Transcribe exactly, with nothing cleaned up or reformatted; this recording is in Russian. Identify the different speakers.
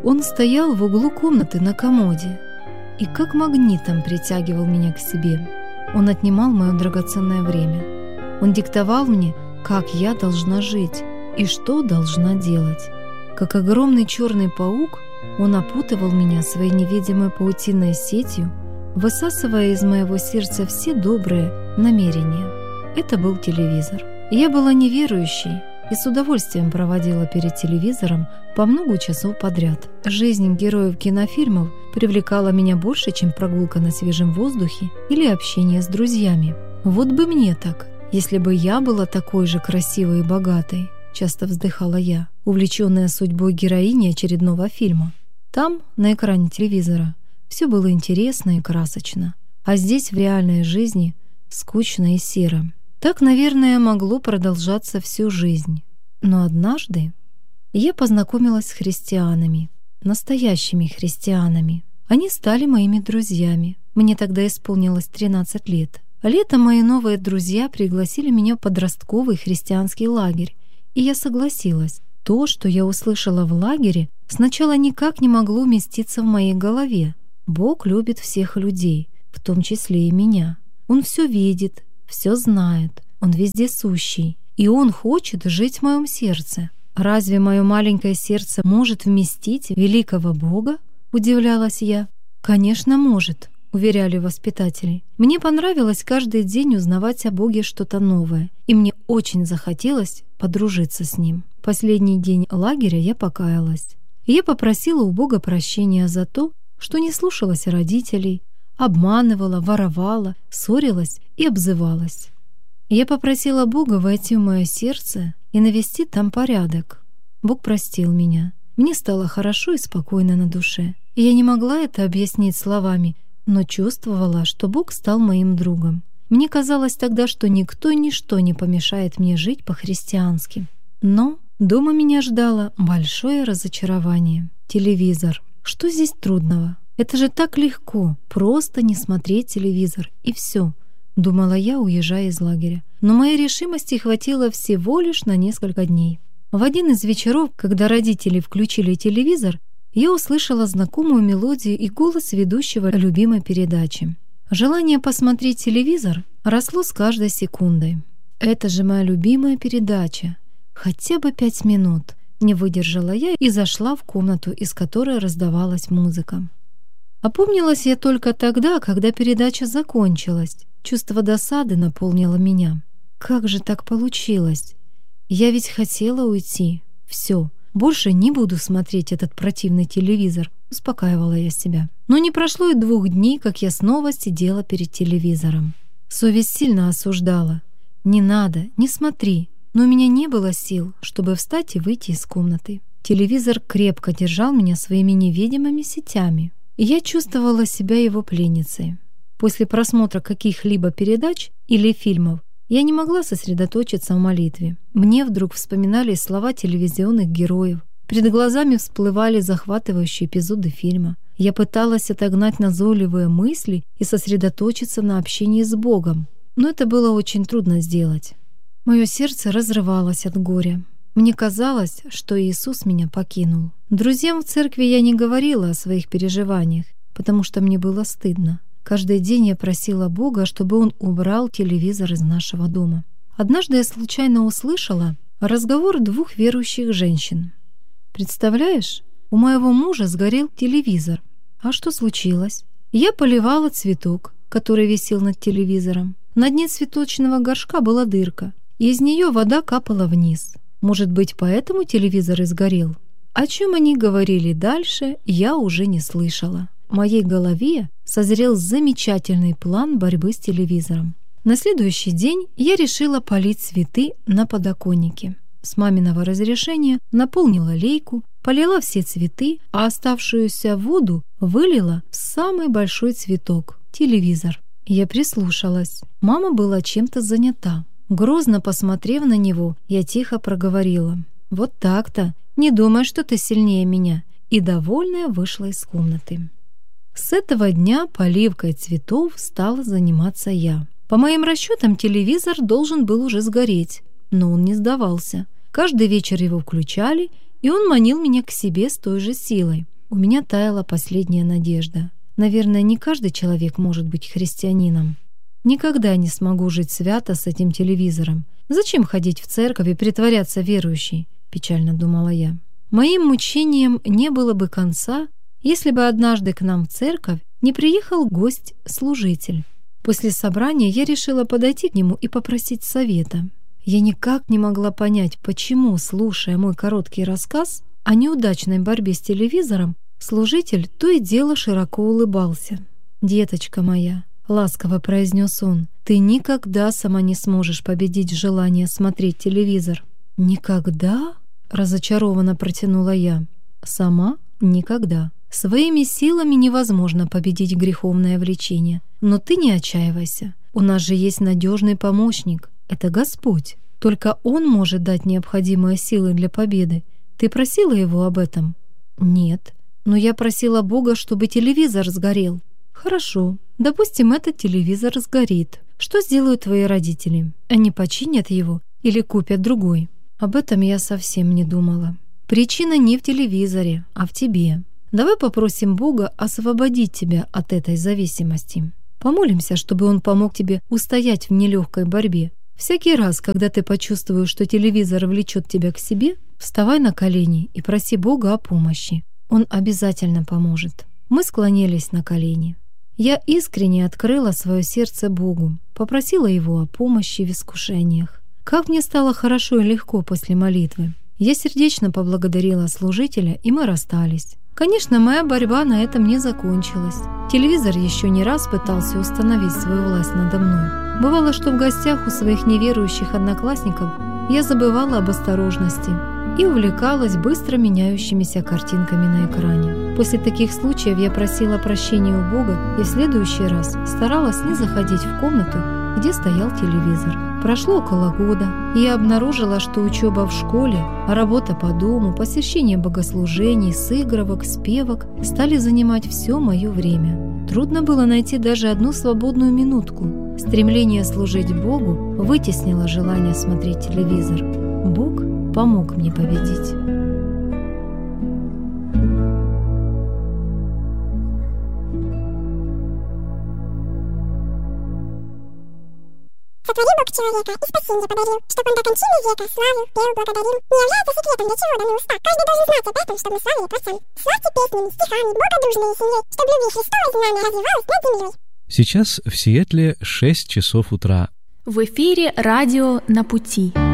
Speaker 1: Он стоял в углу комнаты на комоде и как магнитом притягивал меня к себе. Он отнимал мое драгоценное время. Он диктовал мне, как я должна жить и что должна делать. Как огромный черный паук, он опутывал меня своей невидимой паутинной сетью, высасывая из моего сердца все добрые намерения. Это был телевизор. Я была неверующей и с удовольствием проводила перед телевизором по много часов подряд. Жизнь героев кинофильмов привлекала меня больше, чем прогулка на свежем воздухе или общение с друзьями. Вот бы мне так, если бы я была такой же красивой и богатой, часто вздыхала я, увлеченная судьбой героини очередного фильма. Там, на экране телевизора, все было интересно и красочно, а здесь, в реальной жизни, скучно и серо. Так, наверное, могло продолжаться всю жизнь. Но однажды я познакомилась с христианами, настоящими христианами. Они стали моими друзьями. Мне тогда исполнилось тринадцать лет. Летом мои новые друзья пригласили меня в подростковый христианский лагерь, и я согласилась. То, что я услышала в лагере, сначала никак не могло уместиться в моей голове. Бог любит всех людей, в том числе и меня. Он все видит, все знает, Он вездесущий, и Он хочет жить в моем сердце. Разве мое маленькое сердце может вместить великого Бога? Удивлялась я. Конечно, может, уверяли воспитатели. Мне понравилось каждый день узнавать о Боге что-то новое, и мне очень захотелось подружиться с Ним. Последний день лагеря я покаялась. Я попросила у Бога прощения за то, что не слушалась родителей, обманывала, воровала, ссорилась и обзывалась. Я попросила Бога войти в мое сердце и навести там порядок. Бог простил меня. Мне стало хорошо и спокойно на душе. И я не могла это объяснить словами, но чувствовала, что Бог стал моим другом. Мне казалось тогда, что никто и ничто не помешает мне жить по-христиански. Но дома меня ждало большое разочарование. Телевизор. Что здесь трудного? Это же так легко, просто не смотреть телевизор, и все, думала я, уезжая из лагеря. Но моей решимости хватило всего лишь на несколько дней. В один из вечеров, когда родители включили телевизор, я услышала знакомую мелодию и голос ведущего любимой передачи. Желание посмотреть телевизор росло с каждой секундой. Это же моя любимая передача. Хотя бы пять минут. Не выдержала я и зашла в комнату, из которой раздавалась музыка. Опомнилась я только тогда, когда передача закончилась. Чувство досады наполнило меня. Как же так получилось? Я ведь хотела уйти. Все, больше не буду смотреть этот противный телевизор, успокаивала я себя. Но не прошло и двух дней, как я снова сидела перед телевизором. Совесть сильно осуждала. Не надо, не смотри. Но у меня не было сил, чтобы встать и выйти из комнаты. Телевизор крепко держал меня своими невидимыми сетями, и я чувствовала себя его пленницей. После просмотра каких-либо передач или фильмов я не могла сосредоточиться в молитве. Мне вдруг вспоминались слова телевизионных героев. Перед глазами всплывали захватывающие эпизоды фильма. Я пыталась отогнать назойливые мысли и сосредоточиться на общении с Богом, но это было очень трудно сделать. Мое сердце разрывалось от горя. Мне казалось, что Иисус меня покинул. Друзьям в церкви я не говорила о своих переживаниях, потому что мне было стыдно. Каждый день я просила Бога, чтобы Он убрал телевизор из нашего дома. Однажды я случайно услышала разговор двух верующих женщин. «Представляешь, у моего мужа сгорел телевизор. А что случилось?» Я поливала цветок, который висел над телевизором. На дне цветочного горшка была дырка, и из нее вода капала вниз. Может быть, поэтому телевизор и сгорел? О чем они говорили дальше, я уже не слышала. В моей голове созрел замечательный план борьбы с телевизором. На следующий день я решила полить цветы на подоконнике. С маминого разрешения наполнила лейку, полила все цветы, а оставшуюся воду вылила в самый большой цветок — телевизор. Я прислушалась. Мама была чем-то занята. Грозно посмотрев на него, я тихо проговорила: «Вот так-то, не думай, что ты сильнее меня», и, довольная, вышла из комнаты. С этого дня поливкой цветов стала заниматься я. По моим расчетам, телевизор должен был уже сгореть, но он не сдавался. Каждый вечер его включали, и он манил меня к себе с той же силой. у меня таяла последняя надежда. Наверное, не каждый человек может быть христианином. Никогда не смогу жить свято с этим телевизором. Зачем ходить в церковь и притворяться верующей? Печально думала я. Моим мучениям не было бы конца, если бы однажды к нам в церковь не приехал гость-служитель. После собрания я решила подойти к нему и попросить совета. Я никак не могла понять, почему, слушая мой короткий рассказ о неудачной борьбе с телевизором, служитель то и дело широко улыбался. «Деточка моя», — ласково произнес он, — «ты никогда сама не сможешь победить желание смотреть телевизор». «Никогда?» — разочарованно протянула я. «Сама? Никогда. Своими силами невозможно победить греховное влечение. Но ты не отчаивайся. У нас же есть надежный помощник. Это Господь. Только Он может дать необходимые силы для победы. Ты просила Его об этом?» «Нет. Но я просила Бога, чтобы телевизор сгорел». «Хорошо. Допустим, этот телевизор сгорит. Что сделают твои родители? Они починят его или купят другой?» Об этом я совсем не думала. Причина не в телевизоре, а в тебе. Давай попросим Бога освободить тебя от этой зависимости. Помолимся, чтобы Он помог тебе устоять в нелегкой борьбе. Всякий раз, когда ты почувствуешь, что телевизор влечет тебя к себе, вставай на колени и проси Бога о помощи. Он обязательно поможет. Мы склонились на колени. Я искренне открыла свое сердце Богу, попросила Его о помощи в искушениях. Как мне стало хорошо и легко после молитвы. Я сердечно поблагодарила служителя, и мы расстались. Конечно, моя борьба на этом не закончилась. Телевизор еще не раз пытался установить свою власть надо мной. Бывало, что в гостях у своих неверующих одноклассников я забывала об осторожности и увлекалась быстро меняющимися картинками на экране. После таких случаев я просила прощения у Бога и в следующий раз старалась не заходить в комнату, где стоял телевизор. Прошло около года, и я обнаружила, что учеба в школе, работа по дому, посещение богослужений, сыгрывок, спевок стали занимать все мое время. Трудно было найти даже одну свободную минутку. Стремление служить Богу вытеснило желание смотреть телевизор. Бог помог мне победить.
Speaker 2: Сотворил Бог человека и спасенье подарил, чтоб он до кончины века славил, пел, благодарил. Не является секретом, для чего даны уста. Каждый должен знать об этом, чтобы мы славили Творца. Славьте песнями, стихами, богодужной семьей, чтоб любви Христовой знамя развивалось над землей.
Speaker 3: Сейчас в Сиэтле шесть часов утра.
Speaker 4: В эфире радио «На пути».